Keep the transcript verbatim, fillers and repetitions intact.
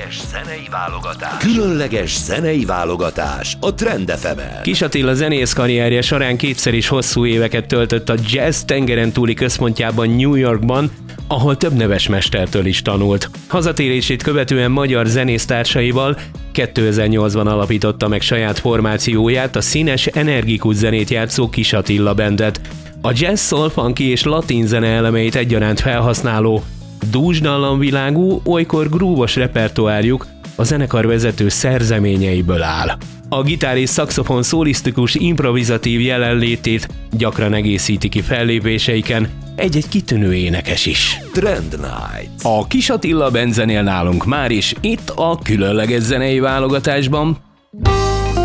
Különleges zenei válogatás. Különleges zenei válogatás a Trend ef emen. Kis Attila zenész karrierje során kétszer is hosszú éveket töltött a jazz tengeren túli központjában, New Yorkban, ahol több neves mestertől is tanult. Hazatérését követően magyar zenésztársaival kétezer-nyolcban alapította meg saját formációját, a színes, energikus zenét játszó Kis Attila Bandet. A jazz, soul, funky és latin zene elemeit egyaránt felhasználó, dúsdallamvilágú, olykor grúvos repertoárjuk a zenekar vezető szerzeményeiből áll. A gitár és szaxofon szólisztikus, improvizatív jelenlétét gyakran egészíti ki fellépéseiken egy-egy kitűnő énekes is. Trend Night. A Kis Attila Band zenél nálunk már is, itt a különleges zenei válogatásban.